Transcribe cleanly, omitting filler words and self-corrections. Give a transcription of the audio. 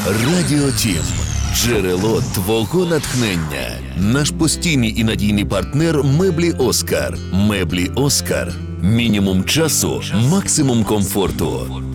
Радіо Тім. Джерело твого натхнення. Наш постійний і надійний партнер меблі Оскар. Меблі Оскар. Мінімум часу, максимум комфорту.